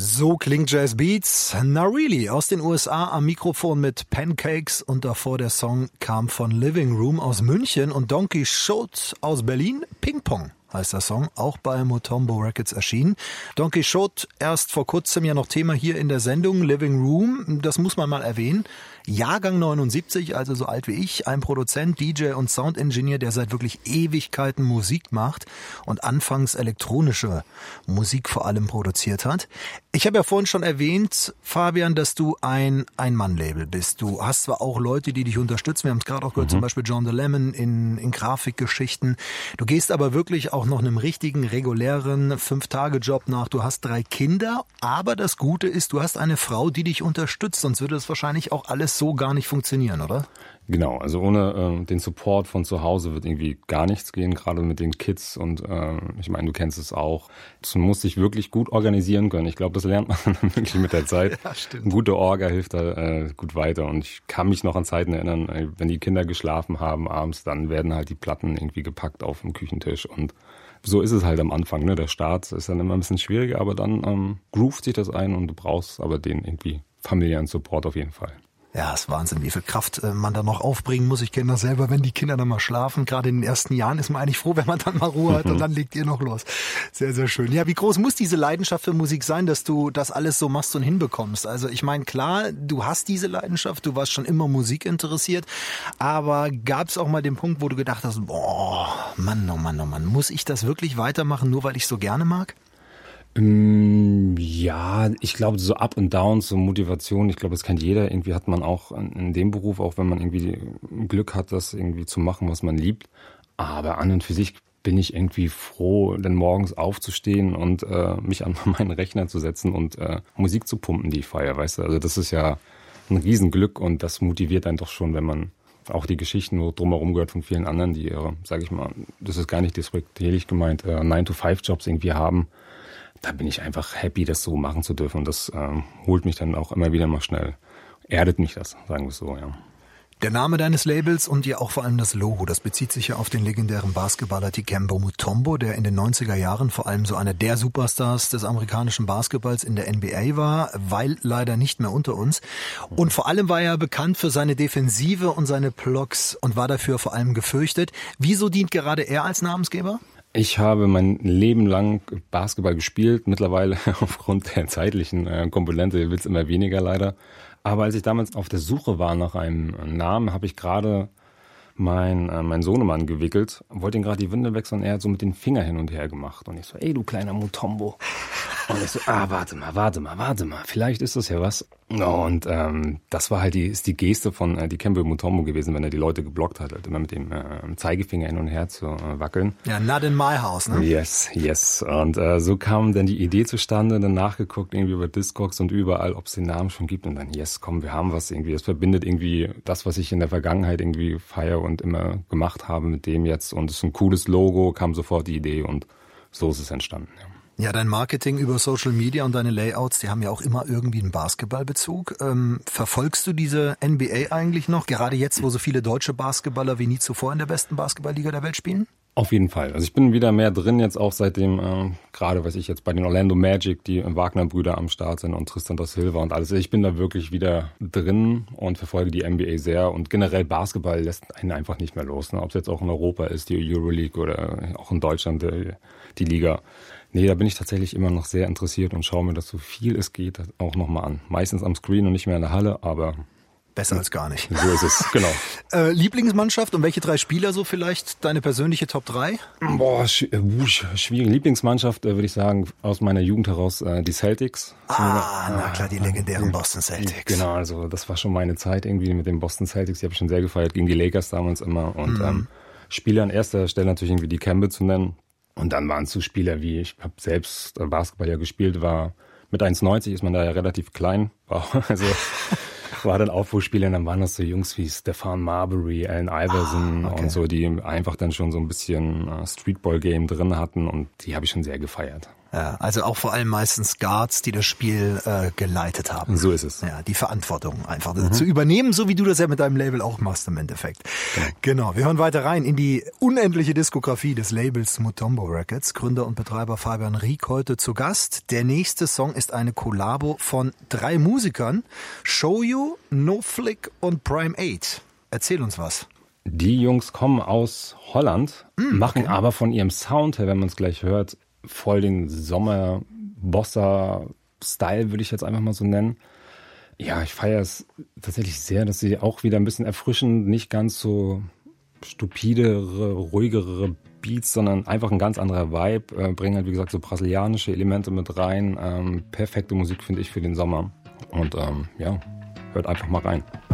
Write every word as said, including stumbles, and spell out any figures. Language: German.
So klingt Jazz Beats. Na really, aus den U S A am Mikrofon mit Pancakes und davor der Song kam von Living Room aus München und Donkey Shoat aus Berlin. Ping Pong heißt der Song, auch bei Mutombo Records erschienen. Donkey Shoat erst vor kurzem ja noch Thema hier in der Sendung Living Room, das muss man mal erwähnen. Jahrgang neunundsiebzig, also so alt wie ich, ein Produzent, D J und Soundingenieur, der seit wirklich Ewigkeiten Musik macht und anfangs elektronische Musik vor allem produziert hat. Ich habe ja vorhin schon erwähnt, Fabian, dass du ein Ein-Mann-Label bist. Du hast zwar auch Leute, die dich unterstützen, wir haben es gerade auch gehört, mhm. zum Beispiel John the Lemon in, in Grafikgeschichten. Du gehst aber wirklich auch noch einem richtigen, regulären Fünf-Tage-Job nach. Du hast drei Kinder, aber das Gute ist, du hast eine Frau, die dich unterstützt, sonst würde das wahrscheinlich auch alles so gar nicht funktionieren, oder? Genau, also ohne äh, den Support von zu Hause wird irgendwie gar nichts gehen, gerade mit den Kids und äh, ich meine, du kennst es auch. Du musst dich wirklich gut organisieren können. Ich glaube, das lernt man wirklich mit der Zeit. Ja, stimmt. Eine gute Orga hilft da äh, gut weiter und ich kann mich noch an Zeiten erinnern, wenn die Kinder geschlafen haben abends, dann werden halt die Platten irgendwie gepackt auf dem Küchentisch und so ist es halt am Anfang, ne? Der Start ist dann immer ein bisschen schwieriger, aber dann ähm, groovt sich das ein und du brauchst aber den irgendwie familiären Support auf jeden Fall. Ja, ist Wahnsinn, wie viel Kraft man da noch aufbringen muss. Ich kenne das selber, wenn die Kinder dann mal schlafen. Gerade in den ersten Jahren ist man eigentlich froh, wenn man dann mal Ruhe hat und dann legt ihr noch los. Sehr, sehr schön. Ja, wie groß muss diese Leidenschaft für Musik sein, dass du das alles so machst und hinbekommst? Also ich meine, klar, du hast diese Leidenschaft, du warst schon immer Musik interessiert, aber gab es auch mal den Punkt, wo du gedacht hast, boah, Mann, oh Mann, oh Mann, muss ich das wirklich weitermachen, nur weil ich so gerne mag? Ja, ich glaube, so Up und Downs, so Motivation, ich glaube, das kennt jeder. Irgendwie hat man auch in dem Beruf, auch wenn man irgendwie Glück hat, das irgendwie zu machen, was man liebt. Aber an und für sich bin ich irgendwie froh, dann morgens aufzustehen und äh, mich an meinen Rechner zu setzen und äh, Musik zu pumpen, die ich feiere, weißt du. Also das ist ja ein Riesenglück und das motiviert einen doch schon, wenn man auch die Geschichten wo drumherum gehört von vielen anderen, die, äh, sage ich mal, das ist gar nicht despektierlich gemeint, äh, nine to five Jobs irgendwie haben. Da bin ich einfach happy, das so machen zu dürfen. Und das ähm, holt mich dann auch immer wieder mal schnell. Erdet mich das, sagen wir es so, ja. Der Name deines Labels und ja auch vor allem das Logo, das bezieht sich ja auf den legendären Basketballer Dikembe Mutombo, der in den neunziger Jahren vor allem so einer der Superstars des amerikanischen Basketballs in der N B A war, weil leider nicht mehr unter uns. Und vor allem war er bekannt für seine Defensive und seine Blocks und war dafür vor allem gefürchtet. Wieso dient gerade er als Namensgeber? Ich habe mein Leben lang Basketball gespielt, mittlerweile aufgrund der zeitlichen äh, Komponente wird es immer weniger leider. Aber als ich damals auf der Suche war nach einem Namen, habe ich gerade mein, äh, mein Sohnemann gewickelt, wollte ihn gerade die Windel wechseln und er hat so mit den Fingern hin und her gemacht. Und ich so, ey du kleiner Mutombo. Und ich so, ah, warte mal, warte mal, warte mal, vielleicht ist das ja was. Und ähm, das war halt die, ist die Geste von äh, Dikembe Mutombo gewesen, wenn er die Leute geblockt hat, halt immer mit dem äh, Zeigefinger hin und her zu äh, wackeln. Ja, not in my house, ne? Yes, yes. Und äh, so kam dann die Idee zustande, dann nachgeguckt irgendwie über Discogs und überall, ob es den Namen schon gibt und dann, yes, komm, wir haben was irgendwie. Das verbindet irgendwie das, was ich in der Vergangenheit irgendwie feiere und immer gemacht habe mit dem jetzt. Und es ist ein cooles Logo, kam sofort die Idee und so ist es entstanden, ja. Ja, dein Marketing über Social Media und deine Layouts, die haben ja auch immer irgendwie einen Basketballbezug. Ähm, verfolgst du diese N B A eigentlich noch, gerade jetzt, wo so viele deutsche Basketballer wie nie zuvor in der besten Basketballliga der Welt spielen? Auf jeden Fall. Also ich bin wieder mehr drin jetzt auch seitdem, äh, gerade weiß ich jetzt bei den Orlando Magic, die Wagner-Brüder am Start sind und Tristan da Silva und alles. Ich bin da wirklich wieder drin und verfolge die N B A sehr und generell Basketball lässt einen einfach nicht mehr los. Ne? Ob es jetzt auch in Europa ist, die Euroleague oder auch in Deutschland die, die Liga. Nee, da bin ich tatsächlich immer noch sehr interessiert und schaue mir das so viel es geht auch nochmal an. Meistens am Screen und nicht mehr in der Halle, aber besser als gar nicht. So ist es, genau. äh, Lieblingsmannschaft und welche drei Spieler so vielleicht deine persönliche Top drei? Boah, sch- äh, schwierig. Lieblingsmannschaft äh, würde ich sagen, aus meiner Jugend heraus äh, die Celtics. Ah, na klar, die legendären äh, Boston Celtics. Genau, also das war schon meine Zeit irgendwie mit den Boston Celtics. Die habe ich schon sehr gefeiert, gegen die Lakers damals immer. Und mhm. ähm, Spieler an erster Stelle natürlich irgendwie die Dikembe zu nennen. Und dann waren es so Spieler wie, ich habe selbst Basketball ja gespielt, war mit eins neunzig ist man da ja relativ klein. Wow, also war dann Aufholspieler, dann waren das so Jungs wie Stephon Marbury, Allen Iverson ah, okay. und so, die einfach dann schon so ein bisschen Streetball-Game drin hatten und die habe ich schon sehr gefeiert. Ja, also auch vor allem meistens Guards, die das Spiel äh, geleitet haben. So ist es. Ja, die Verantwortung einfach mhm. zu übernehmen, so wie du das ja mit deinem Label auch machst im Endeffekt. Genau. Genau, wir hören weiter rein in die unendliche Diskografie des Labels Mutombo Records. Gründer und Betreiber Fabian Rieck heute zu Gast. Der nächste Song ist eine Kollabo von drei Musikern, Show You, No Flick und Prime Eight. Erzähl uns was. Die Jungs kommen aus Holland, mm, machen okay. aber von ihrem Sound her, wenn man es gleich hört, voll den Sommer-Bossa-Style, würde ich jetzt einfach mal so nennen. Ja, ich feiere es tatsächlich sehr, dass sie auch wieder ein bisschen erfrischend, nicht ganz so stupidere, ruhigere Beats, sondern einfach ein ganz anderer Vibe, äh, bringen halt, wie gesagt, so brasilianische Elemente mit rein. Ähm, perfekte Musik, finde ich, für den Sommer. Und ähm, ja, hört einfach mal rein.